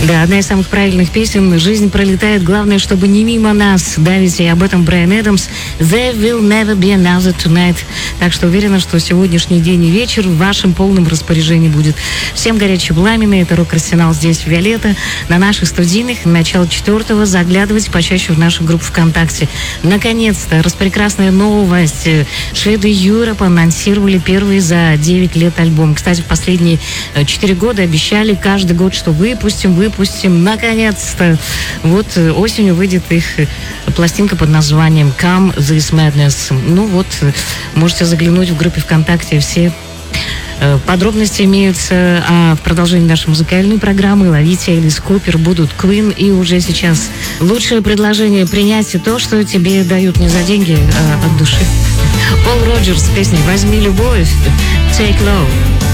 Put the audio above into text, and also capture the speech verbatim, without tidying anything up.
Да, одна из самых правильных песен. Жизнь пролетает, главное, чтобы не мимо нас. Давите, и об этом Брайан Эдамс. There will never be another tonight. Так что уверена, что сегодняшний день и вечер в вашем полном распоряжении будет. Всем горячий пламенный. Это Рок-Арсенал здесь, Виолетта. На наших студийных, начало четвертого, заглядывайте почаще в нашу группу ВКонтакте. Наконец-то, распрекрасная новость. Шведы Europe анонсировали первый за девять лет альбом. Кстати, в последние четыре года обещали каждый год, что выпустим, выпустим. Наконец-то. Вот осенью выйдет их пластинка под названием Come This Madness. Ну вот, можете заглянуть в группе ВКонтакте. Все подробности имеются. А в продолжении нашей музыкальной программы ловите Элис Купер, будут Queen. И уже сейчас лучшее предложение принять и то, что тебе дают не за деньги, а от души. Пол Роджерс с песней «Возьми любовь», «Take Love».